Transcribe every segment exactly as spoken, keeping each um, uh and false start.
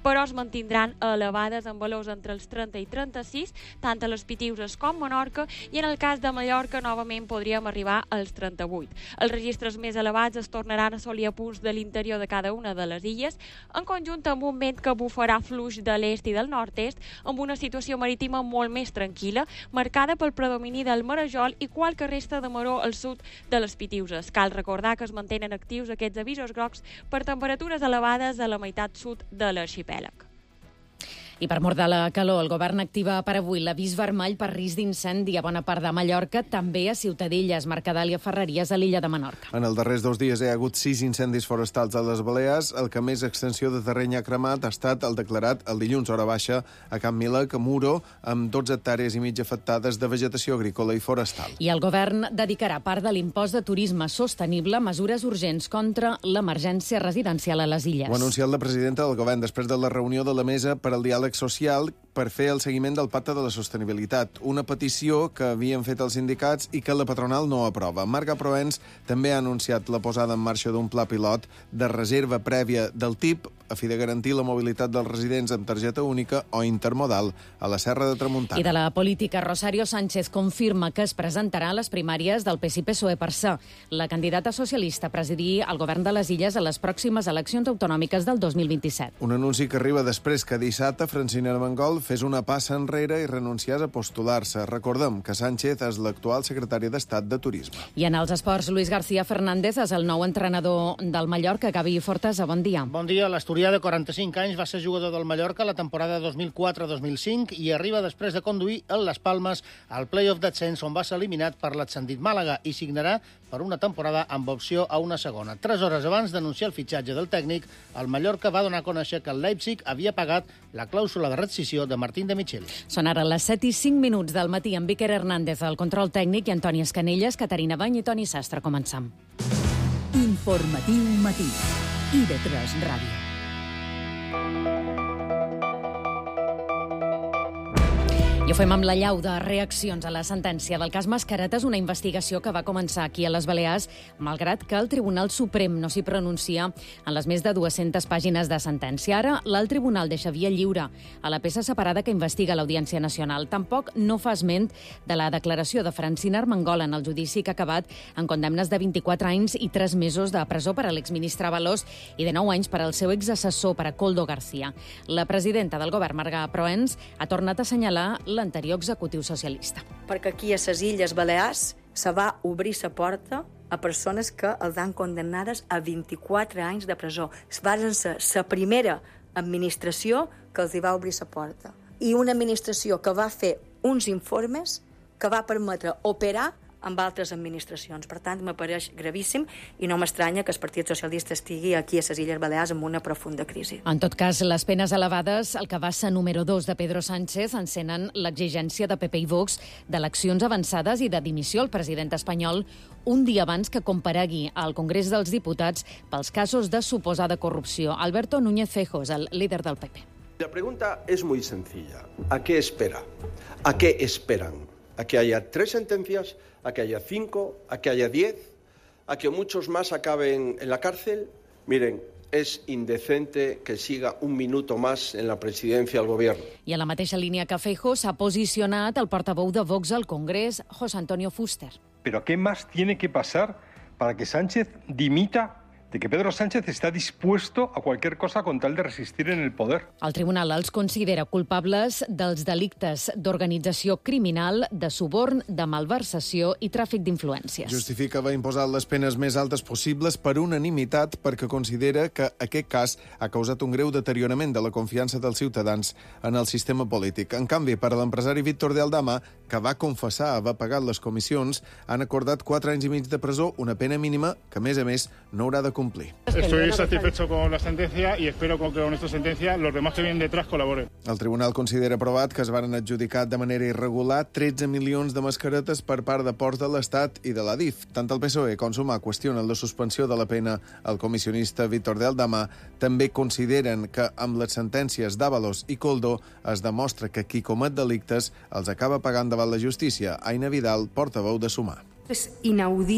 però es mantindran elevades en valors entre els trenta i trenta-sis, tant a les Pitiüses com Menorca, i en el cas de Mallorca novament podríem arribar als trenta-vuit. Els registres més elevats es tornaran a assolir a punts de l'interior de cada una de les illes, en conjunt amb un vent que bufarà fluix de l'est i del nord-est, amb una situació marítima molt més tranquil·la, marcada pel predomini del marejol i qualque resta de maró al sud de les Pitiüses. Cal recordar que es mantenen actius aquests avisos grocs per temperatures elevades a la meitat sud de l'arxipèlag. I per mort de la calor, el govern activa per avui l'avís vermell per risc d'incendi a bona part de Mallorca, també a Ciutadella, Mercadal i a Ferreries, a l'illa de Menorca. En els darrers dos dies hi ha hagut sis incendis forestals a les Balears. El que més extensió de terreny ha cremat ha estat el declarat el dilluns, hora baixa, a Can Milec, a Muro, amb dotze hectàrees i mig afectades de vegetació agrícola i forestal. I el govern dedicarà part de l'impost de turisme sostenible a mesures urgents contra l'emergència residencial a les illes. Ho ha anunciat la presidenta del govern després de la reunió de la mesa per al diàleg social per fer el seguiment del Pacte de la Sostenibilitat, una petició que havien fet els sindicats i que la patronal no aprova. Marga Proens també ha anunciat la posada en marxa d'un pla pilot de reserva prèvia del T I P a fi de garantir la mobilitat dels residents amb targeta única o intermodal a la Serra de Tramuntana. I de la política, Rosario Sánchez confirma que es presentarà a les primàries del P S I P S O E per ser la candidata socialista a presidir el govern de les Illes a les pròximes eleccions autonòmiques del dos mil vint-i-set. Un anunci que arriba després que dissabte Francina Armengol fes una passa enrere i renunciés a postular-se. Recordem que Sánchez és l'actual secretari d'Estat de Turisme. I en els esports, Luis García Fernández és el nou entrenador del Mallorca. Gavi Fortesa, bon dia. Bon dia. L'asturià de quaranta-cinc anys va ser jugador del Mallorca la temporada dos mil quatre dos mil cinc i arriba després de conduir el Las Palmes al play-off d'ascens, on va ser eliminat per l'ascendit Màlaga, i signarà per una temporada amb opció a una segona. Tres hores abans d'anunciar el fitxatge del tècnic, el Mallorca va donar a conèixer que el Leipzig havia pagat la clàusula de rescissió de Martín de Micheli. Són ara les set i cinc minuts del matí amb Iker Hernández al control tècnic i Antoni Escanelles, Caterina Bany i Toni Sastre. Començam. Informatiu matí. I de tres Ràdio. I ho fem amb la llau de reaccions a la sentència del cas Mascaretes, una investigació que va començar aquí a les Balears, malgrat que el Tribunal Suprem no s'hi pronuncia en les més de dues-centes pàgines de sentència. Ara, l'alt tribunal deixa via lliure a la peça separada que investiga l'Audiència Nacional. Tampoc no fa esment de la declaració de Francina Armengol en el judici que ha acabat en condemnes de vint-i-quatre anys i tres mesos de presó per a l'exministre Avalós i de nou anys per al seu exassessor, per a Koldo García. La presidenta del govern, Marga Proens, ha tornat a assenyalar l'anterior executiu socialista. Perquè aquí a les Illes Balears se va obrir la porta a persones que els han condemnades a vint-i-quatre anys de presó. Van ser la primera administració que els hi va obrir la porta. I una administració que va fer uns informes que va permetre operar amb altres administracions. Per tant, m'apareix gravíssim i no m'estranya que el Partit Socialista estigui aquí a les Illes Balears amb una profunda crisi. En tot cas, les penes elevades, el que va ser número dos de Pedro Sánchez, encenen l'exigència de P P i Vox d'eleccions avançades i de dimissió al president espanyol un dia abans que comparegui al Congrés dels Diputats pels casos de suposada corrupció. Alberto Núñez Feijóo és el líder del P P. La pregunta es muy sencilla. ¿A qué espera? ¿A qué esperan? ¿A que haya tres sentencias? ¿A que haya cinco? ¿A que haya diez? ¿A que muchos más acaben en la cárcel? Miren, es indecente que siga un minuto más en la presidencia del gobierno. I a la mateixa línia que Feijóo s'ha posicionat el portaveu de Vox al Congrés, José Antonio Fuster. ¿Pero qué más tiene que pasar para que Sánchez dimita? De que Pedro Sánchez está dispuesto a cualquier cosa con tal de resistir en el poder. El tribunal els considera culpables dels delictes d'organització criminal, de suborn, de malversació i tràfic d'influències. Justifica haver imposat les penes més altes possibles per unanimitat perquè considera que aquest cas ha causat un greu deteriorament de la confiança dels ciutadans en el sistema polític. En canvi, per a l'empresari Víctor de Aldama, que va confessar haver pagat les comissions, han acordat quatre anys i mig de presó, una pena mínima que, a més a més, no haurà de complir. Estoy satisfecho con la sentencia y espero que con esta sentencia los demás que vienen detrás colaboren. El tribunal considera aprovat que es varen adjudicar de manera irregular tretze milions de mascaretes per part de Ports de l'Estat i de l'Adif. Tant el P S O E com Sumar qüestionen la suspensió de la pena. El comissionista Víctor de Aldama també consideren que amb les sentències d'Ábalos i Koldo es demostra que qui comet delictes els acaba pagant davant la justícia. Aina Vidal, portaveu de Sumar. Es inaudito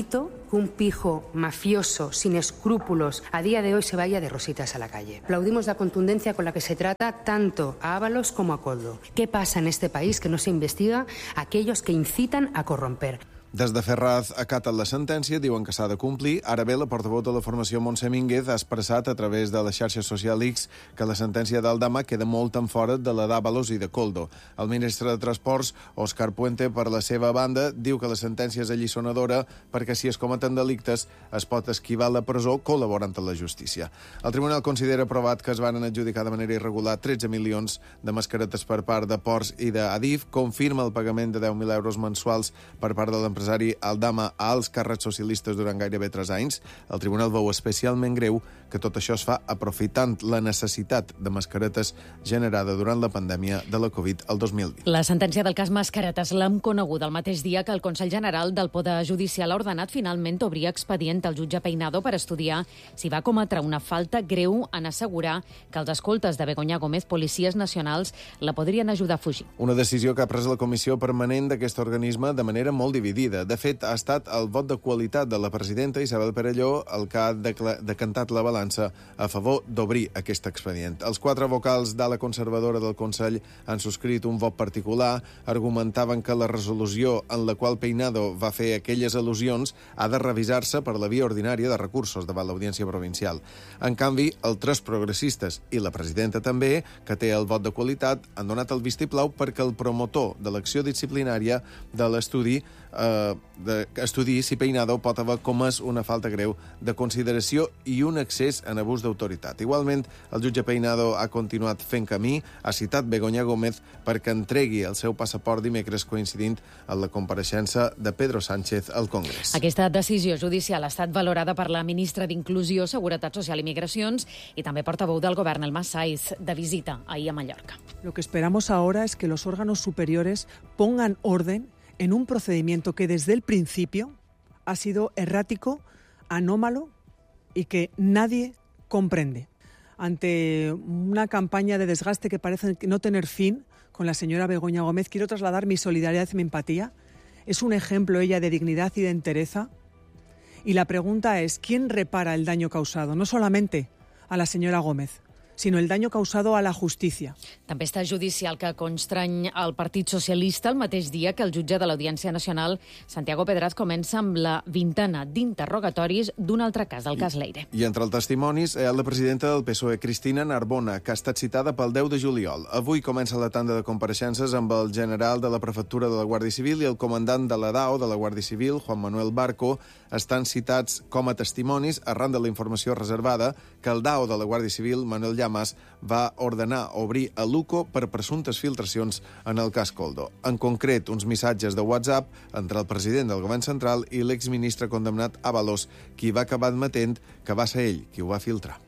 que un pijo mafioso, sin escrúpulos, a día de hoy se vaya de rositas a la calle. Aplaudimos la contundencia con la que se trata tanto a Ábalos como a Koldo. ¿Qué pasa en este país que no se investiga a aquellos que incitan a corromper? Des de Ferraz acaten la sentència, diuen que s'ha de complir. Ara bé, la portaveu de la formació Montse Mínguez ha expressat a través de la xarxa social X que la sentència d'Aldama queda molt en fora de la d'Ábalos i de Koldo. El ministre de Transports, Òscar Puente, per la seva banda, diu que la sentència és alliçonadora perquè si es cometen delictes es pot esquivar la presó col·laborant amb la justícia. El tribunal considera provat que es van adjudicar de manera irregular tretze milions de mascaretes per part de Ports i d'Adif, confirma el pagament de deu mil euros mensuals per part de l'empresa l'empresari Aldama a alts càrrecs socialistes durant gairebé tres anys. El tribunal veu especialment greu que tot això es fa aprofitant la necessitat de mascaretes generada durant la pandèmia de la Covid el dos mil vint. La sentència del cas Mascaretes l'hem conegut el mateix dia que el Consell General del Poder Judicial ha ordenat finalment obrir expedient al jutge Peinado per estudiar si va cometre una falta greu en assegurar que els escoltes de Begoña Gómez, policies nacionals, la podrien ajudar a fugir. Una decisió que ha pres la comissió permanent d'aquest organisme de manera molt dividida. De fet, ha estat el vot de qualitat de la presidenta Isabel Perelló el que ha decantat la balança a favor d'obrir aquest expedient. Els quatre vocals d'ala conservadora del Consell han subscrit un vot particular, argumentaven que la resolució en la qual Peinado va fer aquelles al·lusions ha de revisar-se per la via ordinària de recursos davant l'Audiència Provincial. En canvi, els tres progressistes i la presidenta també, que té el vot de qualitat, han donat el vistiplau perquè el promotor de l'acció disciplinària de l'estudi eh, de, estudi si Peinado pot haver comès una falta greu de consideració i un excés en abús d'autoritat. Igualment, el jutge Peinado ha continuat fent camí, ha citat Begoña Gómez perquè entregui el seu passaport dimecres coincidint amb la compareixença de Pedro Sánchez al Congrés. Aquesta decisió judicial ha estat valorada per la ministra d'Inclusió, Seguretat Social i Migracions i també portaveu del govern, el Mas Saiz, de visita ahir a Mallorca. Lo que esperamos ahora es que los órganos superiores pongan orden en un procedimiento que desde el principio ha sido errático, anómalo y que nadie comprende. Ante una campaña de desgaste que parece no tener fin con la señora Begoña Gómez, quiero trasladar mi solidaridad y mi empatía. Es un ejemplo ella de dignidad y de entereza. Y la pregunta es, ¿quién repara el daño causado? No solamente a la señora Gómez, sinó el daño causado a la justícia. Tempesta judicial que constrany el Partit Socialista el mateix dia que el jutge de l'Audiència Nacional, Santiago Pedraz, comença amb la vintena d'interrogatoris d'un altre cas, el cas Leire. I entre els testimonis hi ha la presidenta del P S O E, Cristina Narbona, que ha estat citada pel deu de juliol. Avui comença la tanda de compareixences amb el general de la Prefectura de la Guàrdia Civil i el comandant de la D A O de la Guàrdia Civil, Juan Manuel Barco, estan citats com a testimonis arran de la informació reservada que el D A O de la Guàrdia Civil, Manuel Llamas, va ordenar obrir a l'U C O per presumptes filtracions en el cas Koldo. En concret, uns missatges de WhatsApp entre el president del govern central i l'exministre condemnat Ábalos, qui va acabar admetent que va ser ell qui ho va filtrar.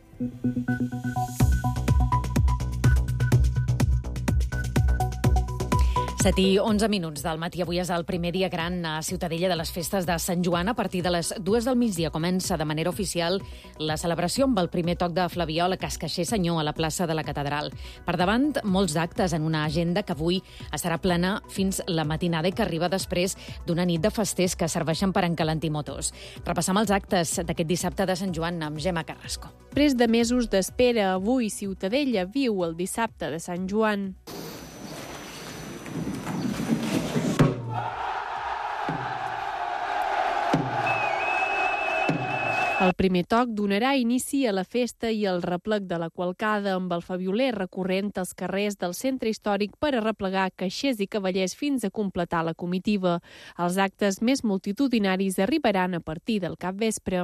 set i onze minuts del matí. Avui és el primer dia gran a Ciutadella de les festes de Sant Joan. A partir de les dues del migdia comença de manera oficial la celebració amb el primer toc de flabiol a Cascaixer Senyor, a la plaça de la Catedral. Per davant, molts actes en una agenda que avui estarà plena fins la matinada i que arriba després d'una nit de festers que serveixen per encalentir motos. Repassam els actes d'aquest dissabte de Sant Joan amb Gemma Carrasco. Després de mesos d'espera, avui Ciutadella viu el dissabte de Sant Joan. El primer toc donarà inici a la festa i el replec de la Qualcada amb el fabioler recorrent als carrers del centre històric per arreplegar caixers i cavallers fins a completar la comitiva. Els actes més multitudinaris arribaran a partir del capvespre.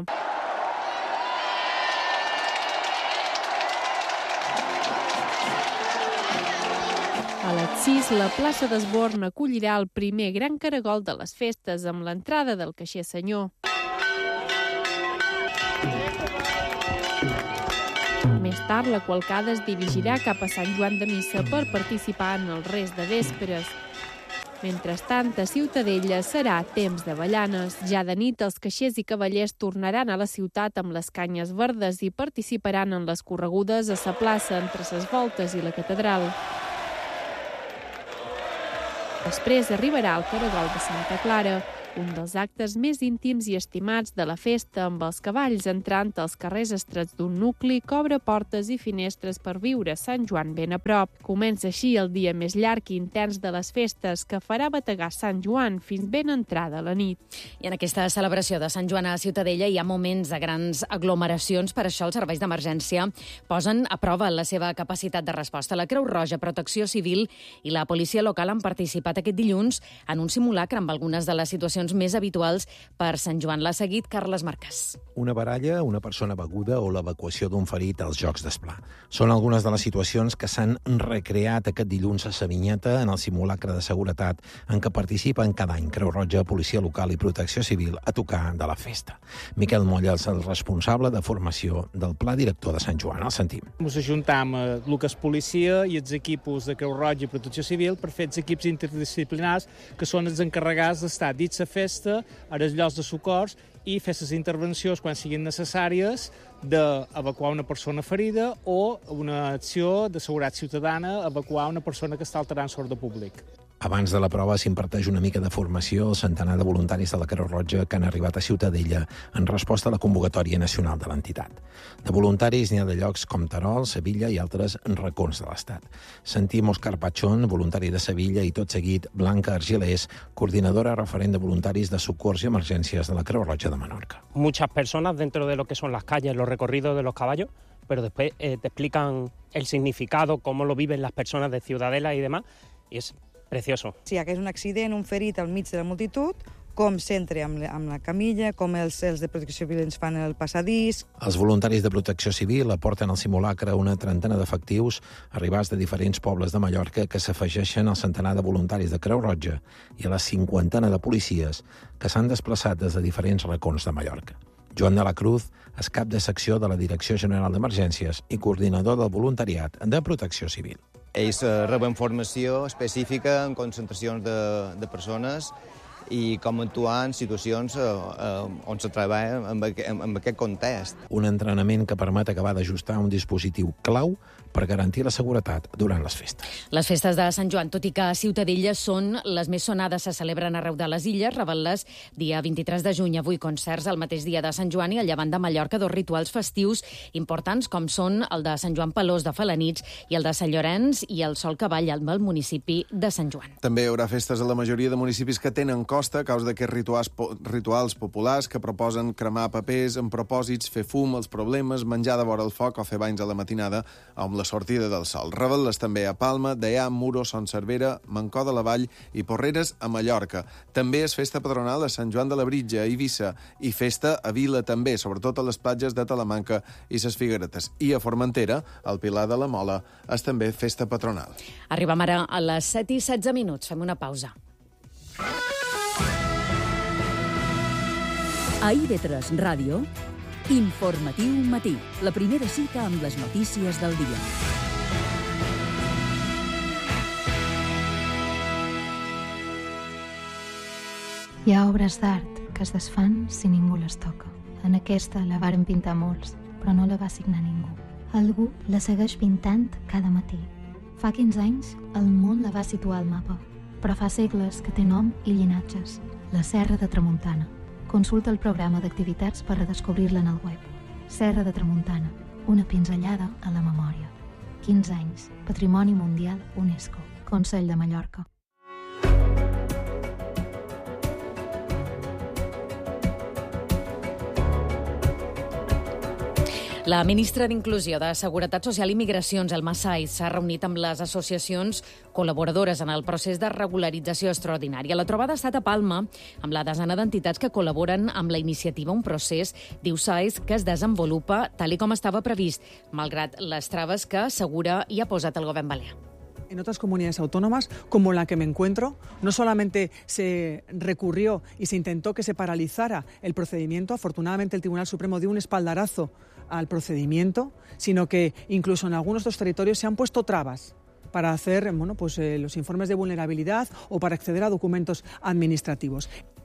A les sis, la plaça d'Esborn acollirà el primer gran caragol de les festes amb l'entrada del caixer senyor. Més tard, la Qualcada es dirigirà cap a Sant Joan de Missa per participar en el rest de vespres. Mentrestant, a Ciutadella serà temps d'avellanes. Ja de nit, els caixers i cavallers tornaran a la ciutat amb les canyes verdes i participaran en les corregudes a la plaça entre les voltes i la catedral. Després arribarà el caragol de Santa Clara. un dels actes més íntims i estimats de la festa, amb els cavalls entrant als carrers estrets d'un nucli que obre portes i finestres per viure Sant Joan ben a prop. Comença així el dia més llarg i intens de les festes, que farà bategar Sant Joan fins ben entrada la nit. I en aquesta celebració de Sant Joan a Ciutadella hi ha moments de grans aglomeracions. Per això els serveis d'emergència posen a prova la seva capacitat de resposta. La Creu Roja, Protecció Civil i la policia local han participat aquest dilluns en un simulacre amb algunes de les situacions més habituals per Sant Joan. L'ha seguit Carles Marcàs. Una baralla, una persona beguda o l'evacuació d'un ferit als Jocs d'Esplà. Són algunes de les situacions que s'han recreat aquest dilluns a Savinyeta en el simulacre de seguretat en què participen cada any Creu Roja, policia local i Protecció Civil a tocar de la festa. Miquel Molla és el responsable de formació del Pla Director de Sant Joan. El sentim. Ens ajuntam a el que és policia i els equipos de Creu Roja i Protecció Civil per fer els equips interdisciplinars que són els encarregats d'estar dins la festa, a els llocs de socors i fer les intervencions quan siguin necessàries d'evacuar una persona ferida o una acció de seguretat ciutadana, evacuar una persona que està alterant l'ordre públic. Abans de la prova s'imparteix una mica de formació al centenar de voluntaris de la Creu Roja que han arribat a Ciutadella en resposta a la convocatòria nacional de l'entitat. De voluntaris n'hi ha de llocs com Terol, Sevilla i altres racons de l'Estat. Sentim Òscar Pachón, voluntari de Sevilla, i tot seguit Blanca Argilés, coordinadora referent de voluntaris de socors i emergències de la Creu Roja de Menorca. Muchas personas dentro de lo que son las calles, los recorridos de los caballos, pero después eh, te explican el significado, cómo lo viven las personas de Ciudadela y demás, y es precioso. Si hi hagués un accident, un ferit al mig de la multitud, com s'entra amb, la, amb la camilla, com els, els de Protecció Civil ens fan el passadís. Els voluntaris de Protecció Civil aporten al simulacre una trentena d'efectius arribats de diferents pobles de Mallorca que s'afegeixen al centenar de voluntaris de Creu Roja i a la cinquantena de policies que s'han desplaçat des de diferents racons de Mallorca. Joan de la Cruz és cap de secció de la Direcció General d'Emergències i coordinador del voluntariat de Protecció Civil. Ells reben formació específica en concentracions de, de persones i com actuar en situacions eh, eh, on se treballa en, en, en aquest context. Un entrenament que permet acabar d'ajustar un dispositiu clau per garantir la seguretat durant les festes. Les festes de Sant Joan, tot i que a Ciutadella són les més sonades, se celebren arreu de les illes, rebent-les dia vint-i-tres de juny. Avui concerts el mateix dia de Sant Joan i al llevant de Mallorca, dos rituals festius importants com són el de Sant Joan Pelós de Felanits i el de Sant Llorenç i el Sol Cavall al municipi de Sant Joan. També hi haurà festes a la majoria de municipis que tenen costa a causa d'aquests rituals, rituals populars que proposen cremar papers amb propòsits, fer fum, els problemes, menjar de vora el foc o fer banys a la matinada amb la sortida del sol. Rebel·les també a Palma, Deià, Muro, Son Cervera, Mancó de la Vall i Porreres a Mallorca. També és festa patronal a Sant Joan de Labritja, a Eivissa, i festa a Vila també, sobretot a les platges de Talamanca i ses Figueretes. I a Formentera, al Pilar de la Mola, és també festa patronal. Arribem ara a les set i setze minuts. Fem una pausa. A I V tres Ràdio, Informatiu Matí, la primera cita amb les notícies del dia. Hi ha obres d'art que es desfan si ningú les toca. En aquesta la varen pintar molts, però no la va signar ningú. Algú la segueix pintant cada matí. Fa quinze anys, el món la va situar al mapa, però fa segles que té nom i llinatges. La Serra de Tramuntana. Consulta el programa d'activitats per redescobrir-la en el web. Serra de Tramuntana, una pinzellada a la memòria. quinze anys, Patrimoni Mundial UNESCO, Consell de Mallorca. La ministra d'Inclusió, de Seguretat Social i Migracions, Elma Saiz, s'ha reunit amb les associacions col·laboradores en el procés de regularització extraordinària. La trobada ha estat a Palma, amb la desena d'entitats que col·laboren amb la iniciativa, un procés, diu Saiz, que es desenvolupa tal i com estava previst, malgrat les traves que assegura hi ha posat el govern balear. En otras comunidades autónomas, como la que me encuentro, no solamente se recurrió y se intentó que se paralizara el procedimiento, afortunadamente el Tribunal Supremo dio un espaldarazo al procedimiento, sino que incluso en algunos de los territorios se han puesto trabas para hacer bueno, pues, eh, los informes de vulnerabilidad o para acceder a documentos administrativos.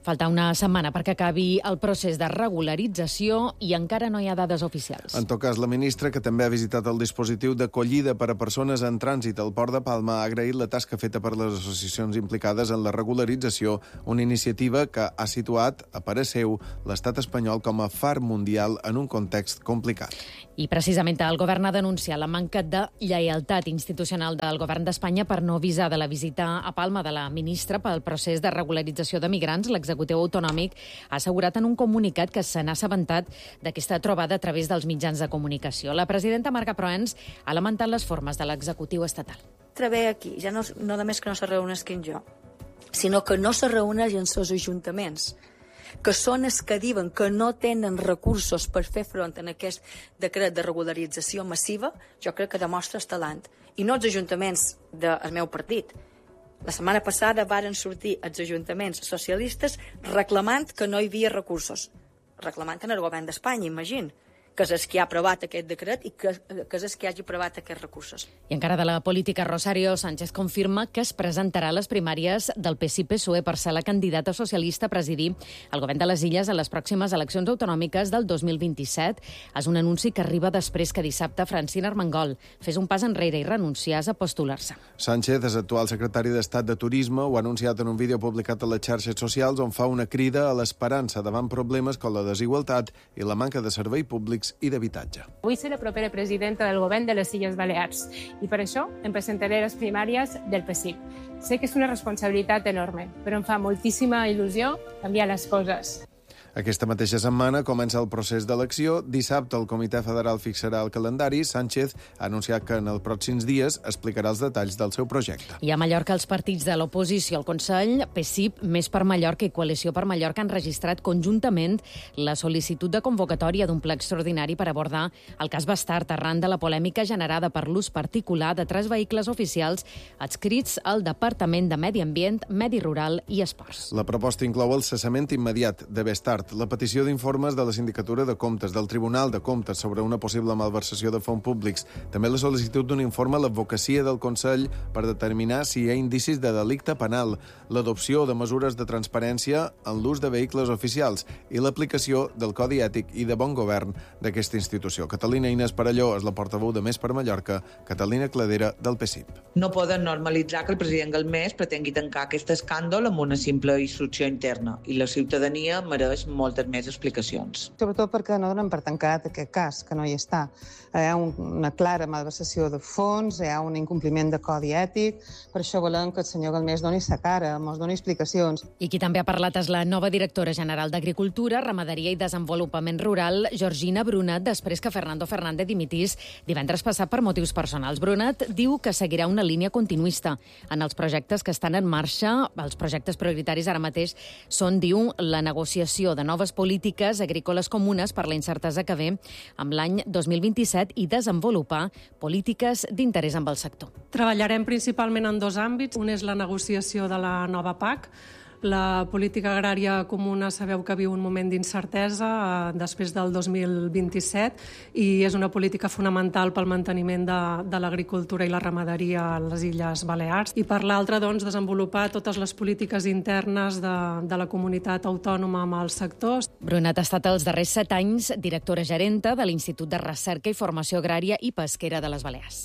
Falta una setmana perquè acabi el procés de regularització i encara no hi ha dades oficials. En tot cas, la ministra, que també ha visitat el dispositiu d'acollida per a persones en trànsit al Port de Palma, ha agraït la tasca feta per les associacions implicades en la regularització, una iniciativa que ha situat, a parer seu, l'estat espanyol com a far mundial en un context complicat. I precisament el govern ha denunciat la manca de lleialtat institucional del govern d'Espanya per no avisar de la visita a Palma de la ministra pel procés de regularització de migrants. L'executiu autonòmic ha assegurat en un comunicat que se n'ha assabentat d'aquesta trobada a través dels mitjans de comunicació. La presidenta Marga Proens ha lamentat les formes de l'executiu estatal. Trebé aquí, ja no, no només que no se reuneix amb jo, sinó que no se reuneix en els ajuntaments, que són els que diuen que no tenen recursos per fer front a aquest decret de regularització massiva, jo crec que demostra el talent. I no els ajuntaments del meu partit. La setmana passada varen sortir els ajuntaments socialistes reclamant que no hi havia recursos. Reclamant en el govern d'Espanya, imagina, que és el que ha aprovat aquest decret i que, que és el que hagi aprovat aquests recursos. I encara de la política, Rosario Sánchez confirma que es presentarà a les primàries del P S I P S O E per ser la candidata socialista a presidir el govern de les Illes a les pròximes eleccions autonòmiques del dos mil vint-i-set. És un anunci que arriba després que dissabte Francina Armengol fes un pas enrere i renunciés a postular-se. Sánchez és actual secretari d'Estat de Turisme, ho ha anunciat en un vídeo publicat a les xarxes socials on fa una crida a l'esperança davant problemes com la desigualtat i la manca de servei públic i d'habitatge. Vull ser la propera presidenta del govern de les Illes Balears i per això em presentaré a les primàries del P S I P. Sé que és una responsabilitat enorme, però em fa moltíssima il·lusió canviar les coses. Aquesta mateixa setmana comença el procés d'elecció. Dissabte el Comitè Federal fixarà el calendari. Sánchez ha anunciat que en els pròxims dies explicarà els detalls del seu projecte. I a Mallorca els partits de l'oposició al Consell, P S I P, Més per Mallorca i Coalició per Mallorca han registrat conjuntament la sol·licitud de convocatòria d'un ple extraordinari per abordar el cas Bastard arran de la polèmica generada per l'ús particular de tres vehicles oficials adscrits al Departament de Medi Ambient, Medi Rural i Esports. La proposta inclou el cessament immediat de Bastard, la petició d'informes de la Sindicatura de Comptes, del Tribunal de Comptes sobre una possible malversació de fons públics, també la sol·licitud d'un informe a l'advocacia del Consell per determinar si hi ha indicis de delicte penal, l'adopció de mesures de transparència en l'ús de vehicles oficials i l'aplicació del Codi Ètic i de bon govern d'aquesta institució. Catalina Inés Parelló és la portaveu de Més per Mallorca, Catalina Cladera del P S I P. No poden normalitzar que el president Galmés pretengui tancar aquest escàndol amb una simple instrucció interna i la ciutadania mereix moltes més explicacions. Sobretot perquè no donen per tancat aquest cas, que no hi està. Hi ha una clara malversació de fons, hi ha un incompliment de codi ètic, per això volem que el senyor Galmés doni sa cara, ens doni explicacions. I qui també ha parlat és la nova directora general d'Agricultura, Ramaderia i Desenvolupament Rural, Georgina Brunat, després que Fernando Fernández dimitís divendres passat per motius personals. Brunat diu que seguirà una línia continuista en els projectes que estan en marxa. Els projectes prioritaris ara mateix són, diu, la negociació de noves polítiques agrícoles comunes per la incertesa que ve amb l'any dos mil vint-i-set i desenvolupar polítiques d'interès amb el sector. Treballarem principalment en dos àmbits. Un és la negociació de la nova P A C. La política agrària comuna sabeu que viu un moment d'incertesa eh, després del dos mil vint-i-set i és una política fonamental pel manteniment de, de l'agricultura i la ramaderia a les Illes Balears. I per l'altra, doncs, desenvolupar totes les polítiques internes de, de la comunitat autònoma amb el sector. Brunat ha estat els darrers set anys directora gerenta de l'Institut de Recerca i Formació Agrària i Pesquera de les Balears.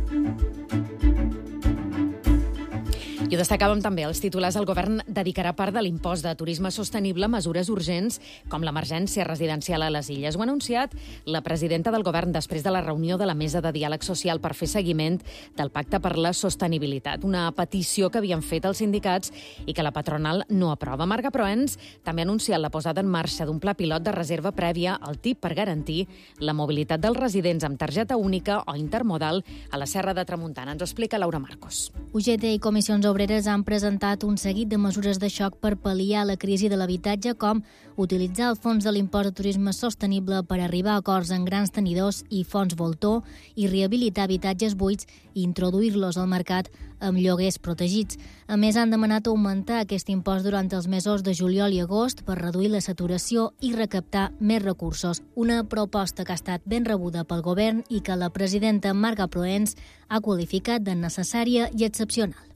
I ho destacàvem també, els titulars, el govern dedicarà part de l'impost de turisme sostenible a mesures urgents com l'emergència residencial a les Illes. Ho ha anunciat la presidenta del govern després de la reunió de la Mesa de Diàleg Social per fer seguiment del Pacte per la Sostenibilitat, una petició que havien fet els sindicats i que la patronal no aprova. Marga Proens també ha anunciat la posada en marxa d'un pla pilot de reserva prèvia al T I P per garantir la mobilitat dels residents amb targeta única o intermodal a la Serra de Tramuntana. Ens ho explica Laura Marcos. U G T i Comissions Obreres han presentat un seguit de mesures de xoc per pal·liar la crisi de l'habitatge, com utilitzar el fons de l'impost de turisme sostenible per arribar a acords en grans tenidors i fons voltor i rehabilitar habitatges buits i introduir-los al mercat amb lloguers protegits. A més, han demanat augmentar aquest impost durant els mesos de juliol i agost per reduir la saturació i recaptar més recursos. Una proposta que ha estat ben rebuda pel govern i que la presidenta Marga Proens ha qualificat de necessària i excepcional.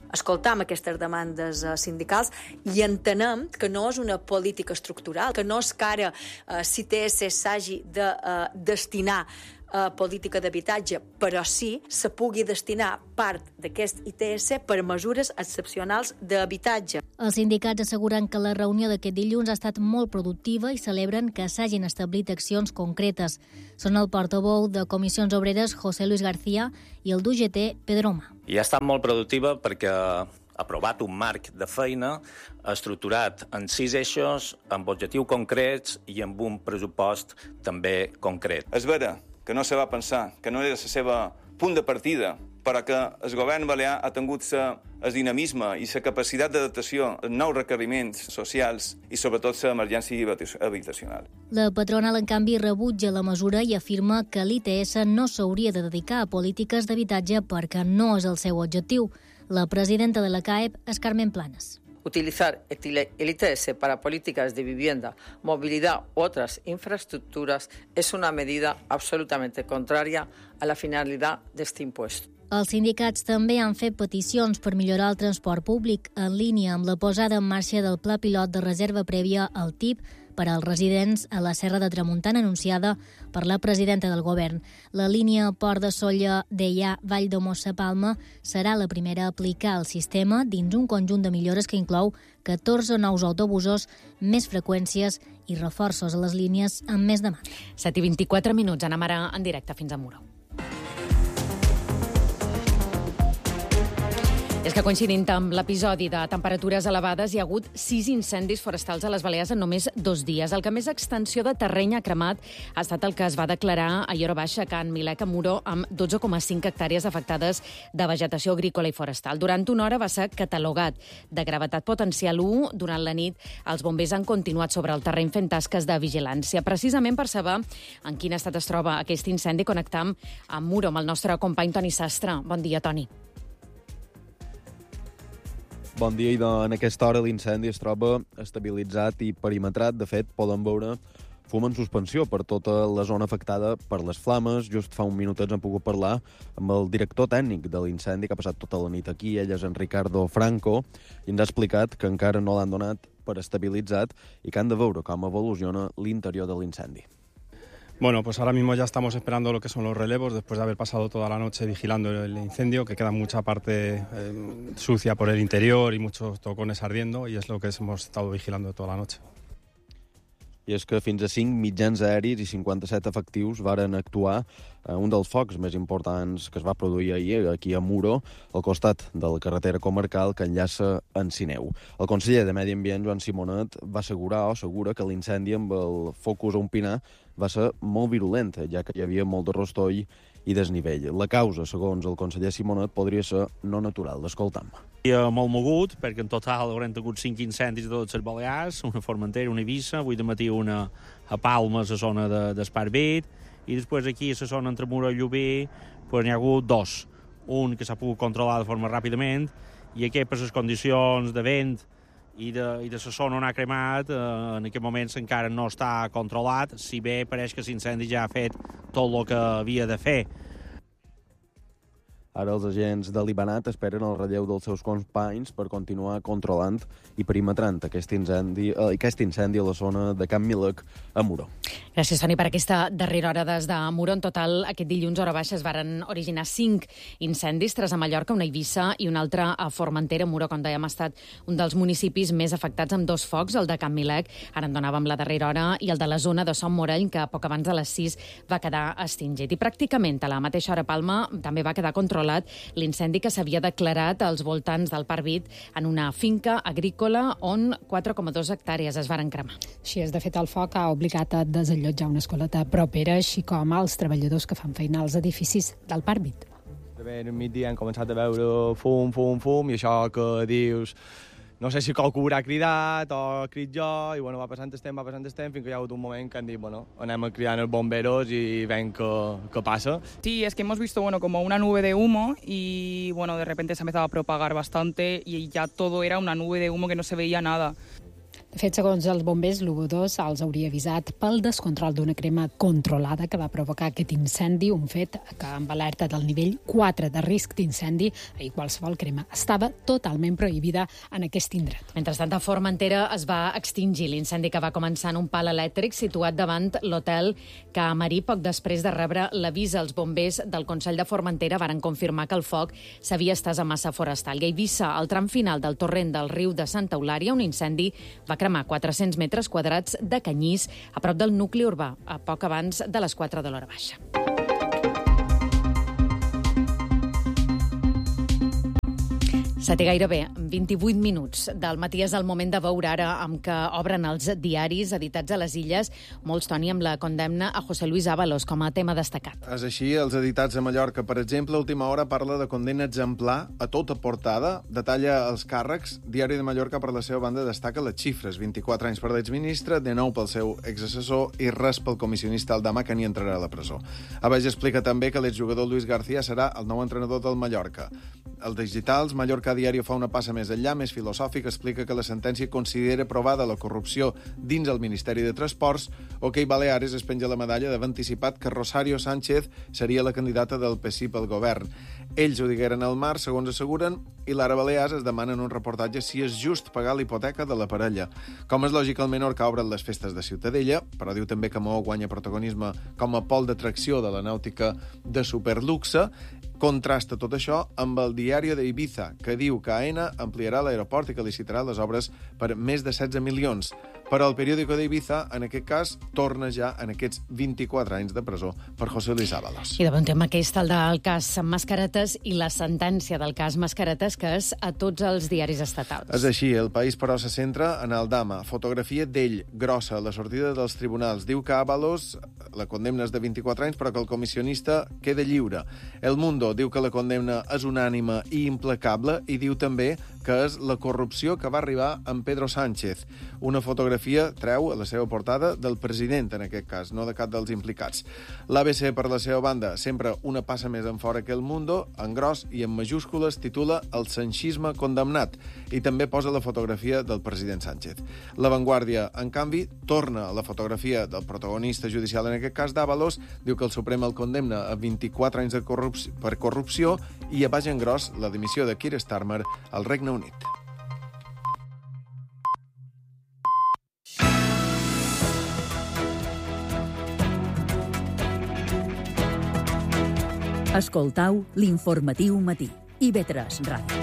escoltam aquestes demandes sindicals i entenem que no és una política estructural, que no és que ara eh, si T S s'hagi de eh, destinar a política d'habitatge, però sí se pugui destinar part d'aquest I T S per mesures excepcionals d'habitatge. Els sindicats asseguren que la reunió d'aquest dilluns ha estat molt productiva i celebren que s'hagin establit accions concretes. Són el portaveu de Comissions Obreres, José Luis García, i el d'U G T, Pedro Oma. I ha estat molt productiva perquè ha aprovat un marc de feina estructurat en sis eixos, amb objectius concrets i amb un pressupost també concret. És vera que no se va pensar, que no era la seva punt de partida, però que el govern balear ha tingut el dinamisme i la capacitat d'adaptació als nous requeriments socials i sobretot l'emergència habitacional. La patronal, en canvi, rebutja la mesura i afirma que l'I T S no s'hauria de dedicar a polítiques d'habitatge perquè no és el seu objectiu. La presidenta de la C A E P és Carmen Planes. Utilizar el I T S para políticas de vivienda, movilidad u otras infraestructuras es una medida absolutamente contraria a la finalidad de este impuesto. Els sindicats també han fet peticions per millorar el transport públic en línia amb la posada en marxa del pla pilot de reserva prèvia al T I P per als residents a la Serra de Tramuntana anunciada per la presidenta del govern. La línia Port de Sóller Deià Vall de Mossa Palma serà la primera a aplicar el sistema dins un conjunt de millores que inclou catorze nous autobusos, més freqüències i reforços a les línies amb més demanda. set i vint-i-quatre minuts, anem ara en directe fins a Muro. És que coincidint amb l'episodi de temperatures elevades hi ha hagut sis incendis forestals a les Balears en només dos dies. El que més extensió de terreny ha cremat ha estat el que es va declarar a Iora Baixa, Can Milec, a Muro, amb dotze coma cinc hectàrees afectades de vegetació agrícola i forestal. Durant una hora va ser catalogat de gravetat potencial u. Durant la nit, els bombers han continuat sobre el terreny fent tasques de vigilància. Precisament per saber en quin estat es troba aquest incendi, connectam a Muro amb el nostre company Toni Sastre. Bon dia, Toni. Bon dia, i en aquesta hora l'incendi es troba estabilitzat i perimetrat. De fet, poden veure fum en suspensió per tota la zona afectada per les flames. Just fa un minutets hem pogut parlar amb el director tècnic de l'incendi, que ha passat tota la nit aquí. Ell és en Ricardo Franco, i ens ha explicat que encara no l'han donat per estabilitzat i que han de veure com evoluciona l'interior de l'incendi. Bueno, pues ahora mismo ya estamos esperando lo que son los relevos, después de haber pasado toda la noche vigilando el incendio, que queda mucha parte eh, sucia por el interior y muchos tocones ardiendo, y es lo que hemos estado vigilando toda la noche. I és que fins a cinc mitjans aèris i cinquanta-set efectius varen actuar a un dels focs més importants que es va produir ahir aquí a Muro, al costat de la carretera comarcal que enllaça en Sineu. El conseller de Medi Ambient, Joan Simonet, va assegurar o assegura que l'incendi amb el focus a un pinar va ser molt virulent, ja que hi havia molt de rostoll i desnivell. La causa, segons el conseller Simonet, podria ser no natural. L'escoltam. Dia molt mogut, perquè en total haurem tingut cinc incendis de totes les Balears, una a Formentera, una a Eivissa, avui de matí una a Palma, a la zona de, d'Esparvit, i després aquí a la zona entre Muro i Llubí pues, n'hi ha hagut dos. Un que s'ha pogut controlar de forma ràpidament, i aquest per les condicions de vent i de, i de la zona on ha cremat, eh, en aquest moment encara no està controlat, si bé pareix que l'incendi ja ha fet tot el que havia de fer. Ara els agents de l'Ibanat esperen el relleu dels seus companys per continuar controlant i perimetrant aquest incendi, eh, aquest incendi a la zona de Can Milec a Muro. Gràcies, Toni, per aquesta darrera hora des de Muro. En total, aquest dilluns, hora baixa, es varen originar cinc incendis, tres a Mallorca, una a Eivissa i un altre a Formentera. Muro, com dèiem, ha estat un dels municipis més afectats amb dos focs, el de Can Milec, ara en donàvem la darrera hora, i el de la zona de Som Morell, que poc abans de les sis va quedar extingit. I pràcticament a la mateixa hora Palma també va quedar controlat l'incendi que s'havia declarat als voltants del Parc Vit en una finca agrícola on quatre coma dos hectàrees es varen cremar. Així és, de fet, el foc ha obligat a desallotjar una escoleta propera, així com als treballadors que fan feina als edificis del Parc Vit. De ben al migdia hem començat a veure fum, fum, fum, i això que dius... No sé si qualcú haurà cridat o crit jo, i bueno, va passant el temps, va passant el temps, fins que hi ha hagut un moment que han dit, bueno, anem a cridar els bomberos i veiem què, què passa. Sí, es que hemos visto, bueno, como una nube de humo y, bueno, de repente se ha empezado a propagar bastante y ya todo era una nube de humo que no se veía nada. De fet, segons els bombers, l'u dos els hauria avisat pel descontrol d'una crema controlada que va provocar aquest incendi, un fet que amb alerta del nivell quatre de risc d'incendi i qualsevol crema estava totalment prohibida en aquest indret. Mentrestant, a Formentera es va extingir l'incendi que va començar en un pal elèctric situat davant l'hotel Camarí. Poc després de rebre l'avís, els bombers del Consell de Formentera varen confirmar que el foc s'havia estès a Massa Forestal. I a Eivissa, al tram final del torrent del riu de Santa Eulària, un incendi va cremar quatre-cents metres quadrats de canyís a prop del nucli urbà, a poc abans de les quatre de l'hora baixa. Set i gairebé vint-i-vuit minuts del matí és el moment de veure ara amb què obren els diaris editats a les Illes. Molts, Toni, amb la condemna a José Luis Ábalos com a tema destacat. És així, els editats a Mallorca, per exemple, a Última Hora parla de condemna exemplar a tota portada, detalla els càrrecs. Diari de Mallorca, per la seva banda, destaca les xifres. vint-i-quatre anys per l'exministre, de nou pel seu exassessor i res pel comissionista Aldama, que ni entrarà a la presó. A baix explica també que l'exjugador Luis García serà el nou entrenador del Mallorca. Els digitals, Mallorca Diario fa una passa més enllà, més filosòfic, explica que la sentència considera provada la corrupció dins el Ministeri de Transports. OK Baleares es penja la medalla d'haver anticipat que Rosario Sánchez seria la candidata del P S I pel govern. Ells ho digueren al març, segons asseguren, i l'Ara Balears es demana en un reportatge si és just pagar la hipoteca de la parella. Com és lògic, el Menorca obren les festes de Ciutadella, però diu també que Maó guanya protagonisme com a pol d'atracció de la nàutica de superluxe. Contrasta tot això amb el diari d'Eivissa, que diu que AENA ampliarà l'aeroport i que licitarà les obres per més de setze milions. Però el periòdico d'Eivissa, en aquest cas, torna ja en aquests vint-i-quatre anys de presó per José Luis Ábalos. I davant tema aquest, el del cas Mascaretes i la sentència del cas Mascaretes, que és a tots els diaris estatals. És així, el País, però, se centra en Aldama. Fotografia d'ell, grossa, a la sortida dels tribunals. Diu que Ábalos, la condemna és de vint-i-quatre anys, però que el comissionista queda lliure. El Mundo diu que la condemna és unànime i implacable i diu també que és la corrupció que va arribar amb Pedro Sánchez. Una fotografia treu a la seva portada del president, en aquest cas, no de cap dels implicats. L'A B C, per la seva banda, sempre una passa més en fora que el Mundo, en gros i en majúscules, titula El sanchisme condemnat i també posa la fotografia del president Sánchez. La Vanguardia, en canvi, torna a la fotografia del protagonista judicial, en aquest cas d'Ábalos, diu que el Suprem el condemna a vint-i-quatre anys de corrupció, per corrupció i a baix en gros la dimissió de Keir Starmer al Regne Unit. Escoltau l'informatiu matí. I ve tres Ràdio.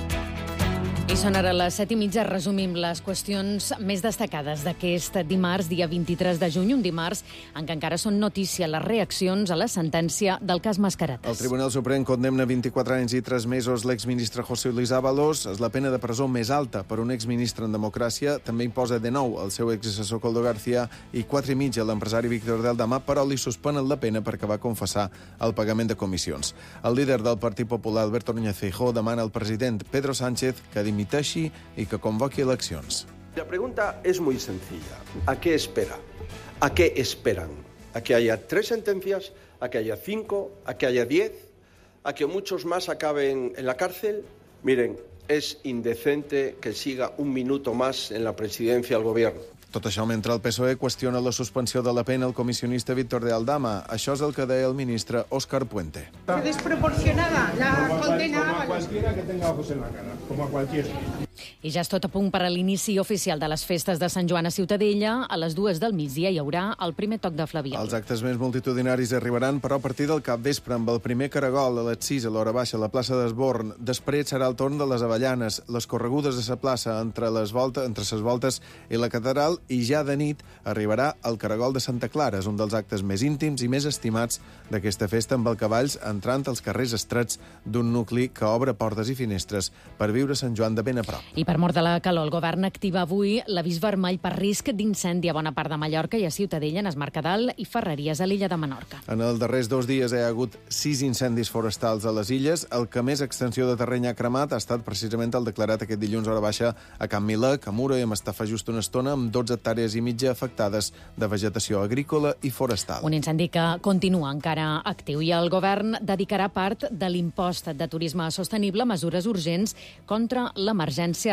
I són ara les set i mitja. Resumim les qüestions més destacades d'aquest dimarts, dia vint-i-tres de juny, un dimarts en què encara són notícia les reaccions a la sentència del cas Mascaretes. El Tribunal Suprem condemna vint-i-quatre anys i tres mesos l'exministre José Luis Ábalos. És la pena de presó més alta per un exministre en democràcia. També imposa de nou el seu exassessor Koldo García i quatre i mitja l'empresari Víctor de Aldama, però li suspenen la pena perquè va confessar el pagament de comissions. El líder del Partit Popular, Alberto Núñez Feijóo, demana al president Pedro Sánchez que dimiteixi y que convoque eleccions. La pregunta es muy sencilla. ¿A qué espera? ¿A qué esperan? ¿A que haya tres sentencias? ¿A que haya cinco? ¿A que haya diez? ¿A que muchos más acaben en la cárcel? Miren, es indecente que siga un minuto más en la presidencia del gobierno. Tot això mentre el P S O E qüestiona la suspensió de la pena al comissionista Víctor de Aldama. Això és el que deia el ministre Óscar Puente. Es desproporcionada la condena. Como a cualquiera que tenga ojos en la cara, como a cualquiera. I ja és tot a punt per a l'inici oficial de les festes de Sant Joan a Ciutadella. A les dues del migdia hi haurà el primer toc de Flabiol. Els actes més multitudinaris arribaran, però a partir del capvespre, amb el primer caragol a les sis a l'hora baixa a la plaça d'Esborn. Després serà el torn de les Avellanes, les corregudes a la plaça entre les voltes, entre les voltes i la catedral, i ja de nit arribarà el caragol de Santa Clara. És un dels actes més íntims i més estimats d'aquesta festa, amb el cavalls entrant als carrers estrets d'un nucli que obre portes i finestres per viure Sant Joan de ben a prop. I per mort de la calor, el govern activa avui l'avís vermell per risc d'incendi a bona part de Mallorca i a Ciutadella, en Es Mercadal i Ferreries, a l'illa de Menorca. En els darrers dos dies hi ha hagut sis incendis forestals a les illes. El que més extensió de terreny ha cremat ha estat precisament el declarat aquest dilluns a hora baixa a Can Milà, a Muro i a Mastafà just una estona, amb dotze hectàrees i mitja afectades de vegetació agrícola i forestal. Un incendi que continua encara actiu i el govern dedicarà part de l'impost de turisme sostenible a mesures urgents contra l'emergència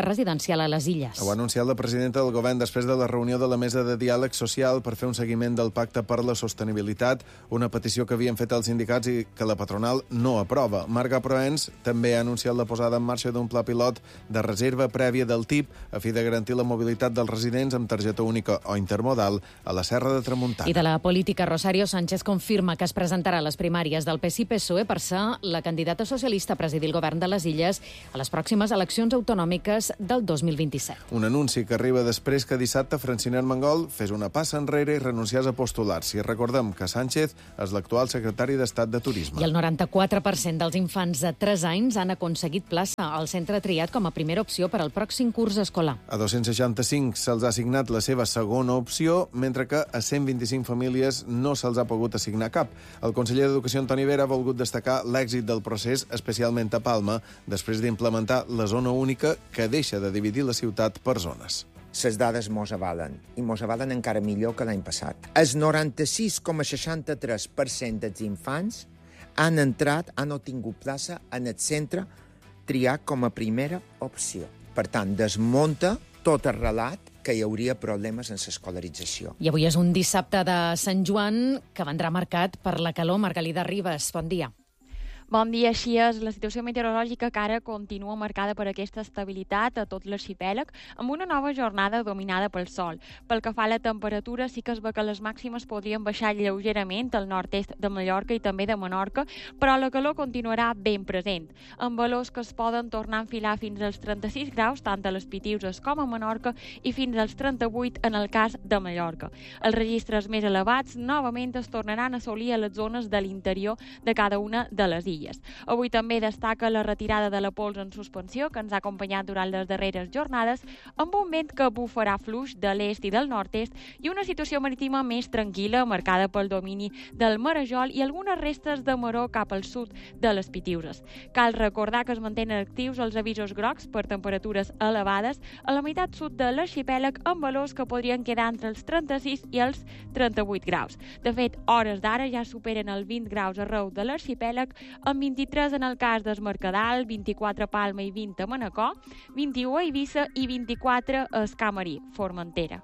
residencial a les Illes. Ho ha anunciat la presidenta del govern després de la reunió de la mesa de diàleg social per fer un seguiment del Pacte per la Sostenibilitat, una petició que havien fet els sindicats i que la patronal no aprova. Marga Proens també ha anunciat la posada en marxa d'un pla pilot de reserva prèvia del T I P a fi de garantir la mobilitat dels residents amb targeta única o intermodal a la Serra de Tramuntana. I de la política, Rosario Sánchez confirma que es presentarà a les primàries del P S I P S O E per ser la candidata socialista a presidir el govern de les Illes a les pròximes eleccions autonòmiques del dos mil vint-i-set. Un anunci que arriba després que dissabte Francina Armengol fes una passa enrere i renunciés a postular-s'hi. Recordem que Sánchez és l'actual secretari d'Estat de Turisme. I el noranta-quatre per cent dels infants de tres anys han aconseguit plaça al centre triat com a primera opció per al pròxim curs escolar. A dos-cents seixanta-cinc se'ls ha assignat la seva segona opció, mentre que a cent vint-i-cinc famílies no se'ls ha pogut assignar cap. El conseller d'Educació, Antoni Vera, ha volgut destacar l'èxit del procés, especialment a Palma, després d'implementar la zona única que deixa de dividir la ciutat per zones. Les dades mos avalen, i mos avalen encara millor que l'any passat. El noranta-sis coma seixanta-tres per cent dels infants han entrat, han obtingut plaça en el centre triat com a primera opció. Per tant, desmunta tot el relat que hi hauria problemes en l'escolarització. I avui és un dissabte de Sant Joan que vendrà marcat per la calor. Margalida Ribas, bon dia. Bon dia, així és. La situació meteorològica que ara continua marcada per aquesta estabilitat a tot l'arxipèlag, amb una nova jornada dominada pel sol. Pel que fa a la temperatura, sí que es ve que les màximes podrien baixar lleugerament al nord-est de Mallorca i també de Menorca, però la calor continuarà ben present, amb valors que es poden tornar a enfilar fins als trenta-sis graus, tant a les Pitiüses com a Menorca, i fins als trenta-vuit en el cas de Mallorca. Els registres més elevats novament es tornaran a assolir a les zones de l'interior de cada una de les illes. Avui també destaca la retirada de la pols en suspensió que ens ha acompanyat durant les darreres jornades, amb un vent que bufarà fluix de l'est i del nord-est i una situació marítima més tranquil·la, marcada pel domini del marejol i algunes restes de maró cap al sud de les Pitiüses. Cal recordar que es mantenen actius els avisos grocs per temperatures elevades a la meitat sud de l'arxipèlag, amb valors que podrien quedar entre els trenta-sis i els trenta-vuit graus. De fet, hores d'ara ja superen els vint graus arreu de l'arxipèlag, amb vint-i-tres en el cas d'Es Mercadal, vint-i-quatre a Palma i vint a Manacor, vint-i-u a Eivissa i vint-i-quatre a Escamarí, Formentera.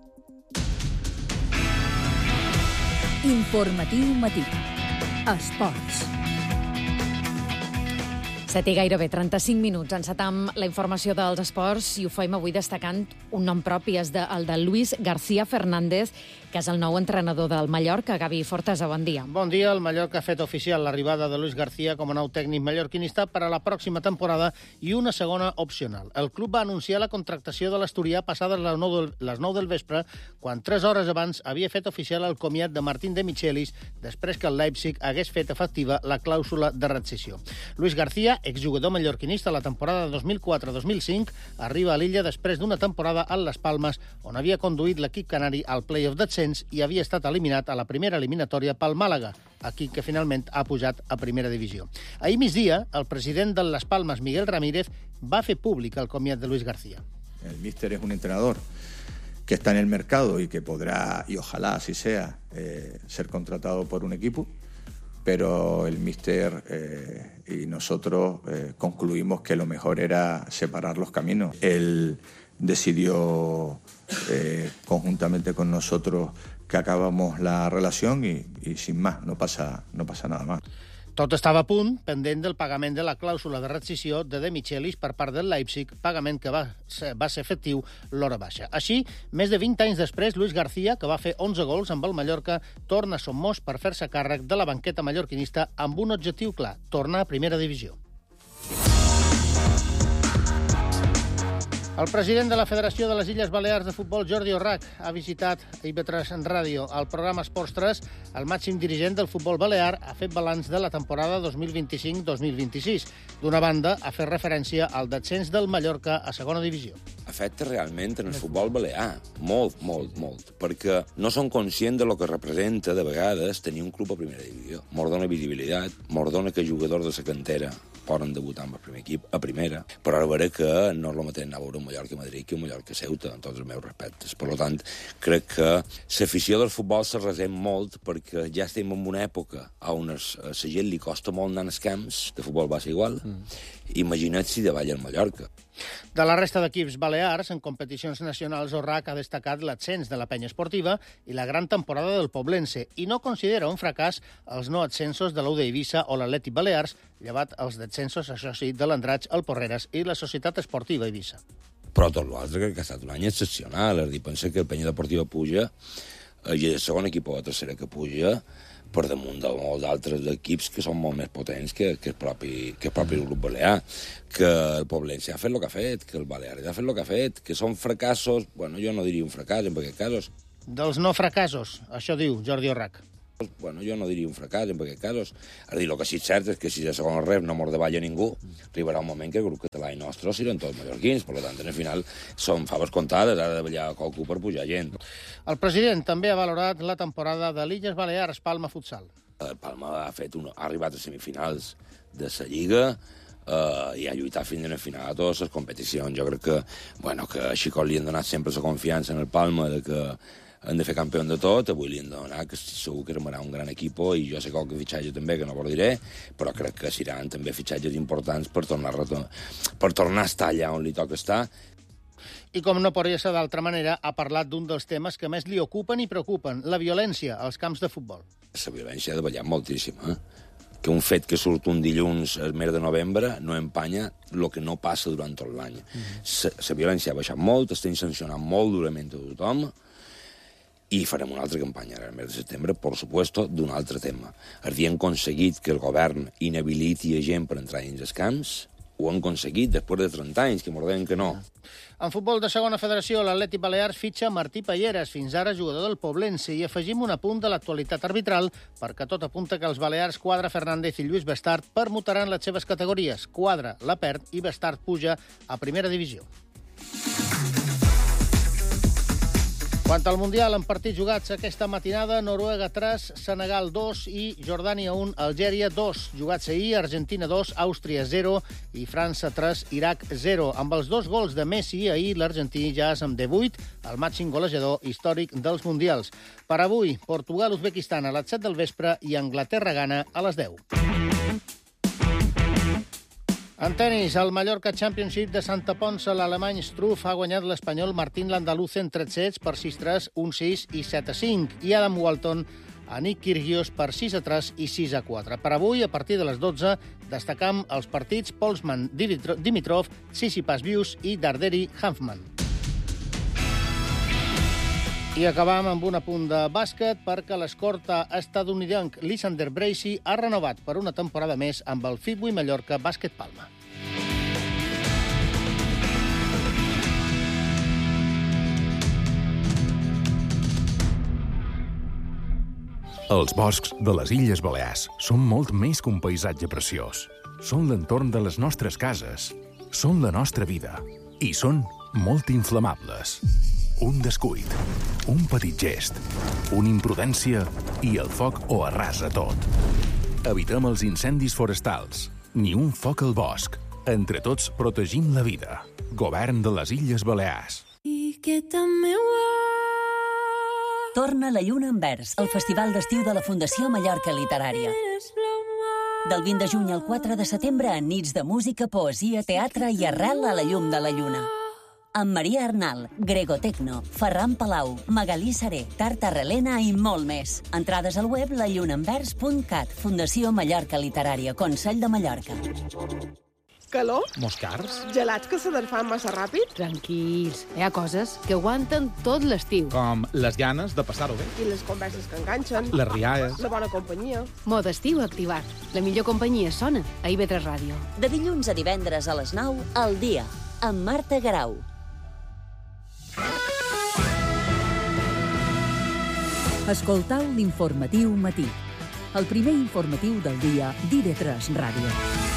Informatiu matí. Esports. set i gairebé trenta-cinc minuts. Encetam la informació dels esports i ho fem avui destacant un nom propi, és de, el de Luis García Fernández, que és el nou entrenador del Mallorca. Gavi Fortesa, bon dia. Bon dia. El Mallorca ha fet oficial l'arribada de Luis García com a nou tècnic mallorquinista per a la pròxima temporada i una segona opcional. El club va anunciar la contractació de l'asturià passades les nou del, les nou del vespre, quan tres hores abans havia fet oficial el comiat de Martín de Michelis després que el Leipzig hagués fet efectiva la clàusula de rescissió. Luis García, exjugador mallorquinista la temporada dos mil quatre dos mil cinc, arriba a l'illa després d'una temporada a Les Palmes, on havia conduït l'equip canari al play-off descens i havia estat eliminat a la primera eliminatòria pel Màlaga, equip que finalment ha pujat a primera divisió. Ahir migdia, el president de Les Palmes, Miguel Ramírez, va fer públic el comiat de Luis García. El míster es un entrenador que está en el mercado y que podrá, y ojalá así sea, eh, ser contratado por un equipo, pero el míster eh, y nosotros eh, concluimos que lo mejor era separar los caminos. Él decidió eh, conjuntamente con nosotros que acabamos la relación y, y sin más, no pasa, no pasa nada más. Tot estava a punt, pendent del pagament de la clàusula de rescissió de De Michelis per part del Leipzig, pagament que va ser, va ser efectiu l'hora baixa. Així, més de vint anys després, Luis García, que va fer onze gols amb el Mallorca, torna a Somos per fer-se càrrec de la banqueta mallorquinista amb un objectiu clar, tornar a primera divisió. El president de la Federació de les Illes Balears de Futbol, Jordi Orrach, ha visitat a I V tres Ràdio, al programa Esports tres. El màxim dirigent del futbol balear ha fet balanç de la temporada dos mil vint-i-cinc dos mil vint-i-sis. D'una banda, ha fet referència al descens del Mallorca a segona divisió. Afecta realment en el futbol balear, molt, molt, molt, perquè no són conscients de lo que representa, de vegades, tenir un club a primera divisió. Mos dona visibilitat, mos dona que jugadors de la cantera poden debutar amb el primer equip, a primera, però ara veure que no és el mateix anar a veure un Mallorca a Madrid que un Mallorca a Ceuta, en tots els meus respectes. Per tant, crec que l'afició del futbol se resent molt perquè ja estem en una època on a la gent li costa molt anar als camps, de futbol va ser igual, mm. Imagina't si davall el Mallorca. De la resta d'equips balears, en competicions nacionals, o R A C ha destacat l'ascens de la penya esportiva i la gran temporada del Poblense, i no considera un fracàs els no ascensos de l'U D Eivissa o l'Atlètic Balears, llevat els descensos, això sí, de l'Andratx, el Porreres i la Societat Esportiva Eivissa. Però tot l'altre crec que ha estat un any excepcional. És a dir, pensa que el Penya Deportiva puja, i el segon equip o la tercera que puja, per damunt de molts altres equips que són molt més potents que, que, el, propi, que el propi grup balear, que el Poblense ha fet el que ha fet, que el Balears ha fet el que ha fet, que són fracassos, bueno, jo no diria un fracàs en aquests casos. Dels no fracassos, això diu Jordi Orrac. Bueno, jo no diria un fracàs en aquests casos. És a dir, el que sí és cert és que si de segon rep no mor de balla ningú, arribarà un moment que el grup català i nostre seran tots mallorquins, per tant, en el final són faves comptades, ha de ballar qualcú per pujar gent. El president també ha valorat la temporada de l'Illes Balears Palma Futsal. El Palma ha, fet un, ha arribat a semifinals de la Lliga, Uh, i ha lluitat fins a la final a totes les competicions. Jo crec que, bueno, que a Xicot li han donat sempre la confiança en el Palma de que han de fer campió de tot. Avui li han donat, que segur que armarà un gran equip, i jo sé qualque fitxatge també, que no ho diré, però crec que seran també fitxatges importants per tornar a, per tornar a estar allà on li toca estar. I com no podria ser d'altra manera, ha parlat d'un dels temes que més li ocupen i preocupen, la violència als camps de futbol. La violència ha de ballar moltíssim, eh? Que un fet que surt un dilluns al mes de novembre no empanya el que no passa durant tot l'any. Mm-hmm. La violència ha baixat molt, estem sancionant molt durament a tothom, i farem una altra campanya al mes de setembre, per supuesto, d'un altre tema. És dir, hem aconseguit que el govern inhabiliti a gent per entrar dins els camps, ho han aconseguit després de trenta anys, que m'ordenen que no. En futbol de segona federació, l'Atlètic Balears fitxa Martí Palleres, fins ara jugador del Poblense, i afegim un apunt de l'actualitat arbitral, perquè tot apunta que els balears Quadra, Fernández i Lluís Bestart permutaran les seves categories. Quadra la perd i Bestart puja a primera divisió. Quant al Mundial, en partits jugats aquesta matinada, Noruega tres, Senegal dos i Jordània un, Algèria dos. Jugats ahir, Argentina dos, Àustria zero i França tres, Iraq zero. Amb els dos gols de Messi ahir, l'argentí ja és amb divuit, el màxim golejador històric dels Mundials. Per avui, Portugal-Uzbekistan a les set del vespre i Anglaterra-Ghana a les deu. En tenis, el Mallorca Championship de Santa Ponça, l'alemany Struff ha guanyat l'espanyol Martín Landaluz en tres sets per sis a tres, un a sis i set a cinc, i Adam Walton a Nick Kyrgios per sis a tres i sis a quatre. Per avui, a partir de les dotze, destacam els partits Polsman-Dimitrov, Tsitsipas-Bius i Darderi-Hanfmann. I acabam amb un apunt de bàsquet, perquè l'escorta estadounidenc Lysander Bracey ha renovat per una temporada més amb el Fitbuy Mallorca Bàsquet Palma. Els boscs de les Illes Balears són molt més que un paisatge preciós. Són l'entorn de les nostres cases, són la nostra vida i són molt inflamables. Un descuit, un petit gest, una imprudència i el foc ho arrasa tot. Evitem els incendis forestals, ni un foc al bosc. Entre tots protegim la vida. Govern de les Illes Balears. Torna la Lluna en Vers, el festival d'estiu de la Fundació Mallorca Literària. Del vint de juny al quatre de setembre, en nits de música, poesia, teatre i arrel a la llum de la lluna. Amb Maria Arnal, Grego Tecno, Ferran Palau, Magalí Saré, Tarta Relena i molt més. Entrades al web la lluna en vers punt cat. Fundació Mallorca Literària, Consell de Mallorca. Calor? Moscars? Gelats que se desfan massa ràpid? Tranquils, hi ha coses que aguanten tot l'estiu. Com les ganes de passar-ho bé. I les converses que enganxen. Les rialles. La bona companyia. Mode estiu activat. La millor companyia sona a I V tres Ràdio. De dilluns a divendres a les nou, al dia, amb Marta Garau. Escoltau l'informatiu matí. El primer informatiu del dia d'I V tres Ràdio.